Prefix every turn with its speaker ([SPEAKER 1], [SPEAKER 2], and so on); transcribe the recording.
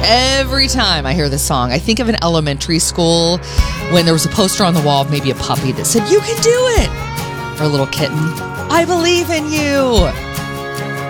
[SPEAKER 1] Every time I hear this song, I think of an elementary school when there was a poster on the wall of maybe a puppy that said, "You can do it," or a little kitten, "I believe in you."